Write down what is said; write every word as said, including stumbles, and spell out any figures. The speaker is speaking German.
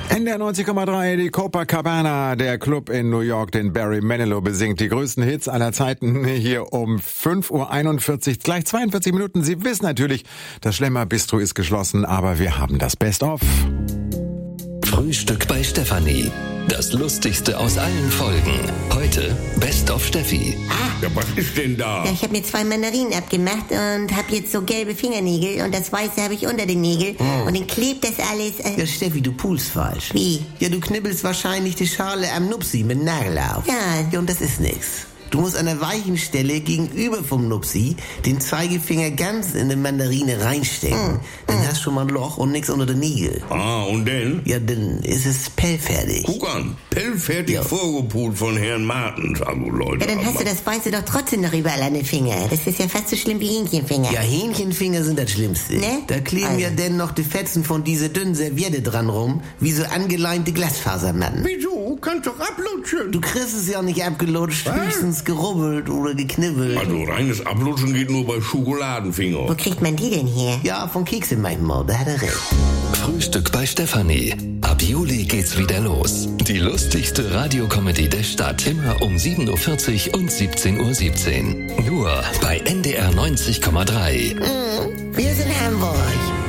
In der neunzig Komma drei, die Copacabana, der Club in New York, den Barry Manilow besingt. Die größten Hits aller Zeiten hier um fünf Uhr einundvierzig, gleich zweiundvierzig Minuten. Sie wissen natürlich, das Schlemmer Bistro ist geschlossen, aber wir haben das Best-of. Frühstück bei Stefanie. Das Lustigste aus allen Folgen. Heute Best of Steffi. Ja, was ist denn da? Ja, ich habe mir zwei Mandarinen abgemacht und habe jetzt so gelbe Fingernägel und das Weiße habe ich unter den Nägeln Oh. und dann klebt das alles. Äh, Ja, Steffi, du pulst falsch. Wie? Ja, du knibbelst wahrscheinlich die Schale am Nupsi mit Nagel auf. Ja. Ja, und das ist nix. Du musst an der weichen Stelle gegenüber vom Nupsi den Zeigefinger ganz in die Mandarine reinstecken. Mm. Dann hast du schon mal ein Loch und nix unter den Nägeln. Ah, und denn? Ja, dann ist es pellfertig. Guck an, pellfertig Ja. vorgepult von Herrn Martens. Also Leute. Ja, dann hast du das Weiße doch trotzdem noch überall an den Finger. Das ist ja fast so schlimm wie Hähnchenfinger. Ja, Hähnchenfinger sind das Schlimmste. Ne? Da kleben Also. ja denn noch die Fetzen von dieser dünnen Serviette dran rum, wie so angeleimte Glasfasermatten. Wieso? Kannst doch ablutschen. Du kriegst es ja nicht abgelutscht, Was? höchstens gerubbelt oder geknibbelt. Also reines Ablutschen geht nur bei Schokoladenfinger. Wo kriegt man die denn her? Ja, von Kekse manchmal, da hat er recht. Frühstück bei Stefanie. Ab Juli geht's wieder los. Die lustigste Radiocomedy der Stadt. Immer um sieben Uhr vierzig und siebzehn Uhr siebzehn. Nur bei N D R neunzig Komma drei. Wir sind Hamburg.